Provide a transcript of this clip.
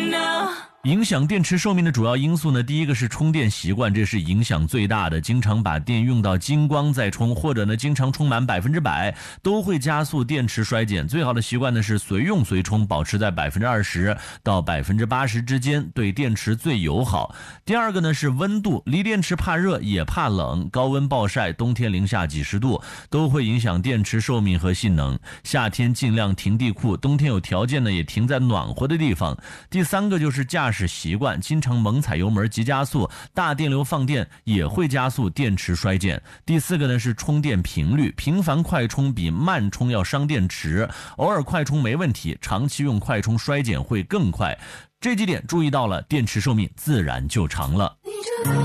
影响电池寿命的主要因素呢，第一个是充电习惯，这是影响最大的。经常把电用到精光再充，或者呢经常充满100%，都会加速电池衰减。最好的习惯呢是随用随充，保持在20%到80%之间，对电池最友好。第二个呢是温度，锂电池怕热也怕冷，高温暴晒，冬天零下几十度都会影响电池寿命和性能。夏天尽量停地库，冬天有条件呢也停在暖和的地方。第三个就是驾驶习惯，经常猛踩油门急加速，大电流放电也会加速电池衰减。第四个呢是充电频率，频繁快充比慢充要伤电池，偶尔快充没问题，长期用快充衰减会更快。这几点注意到了，电池寿命自然就长了。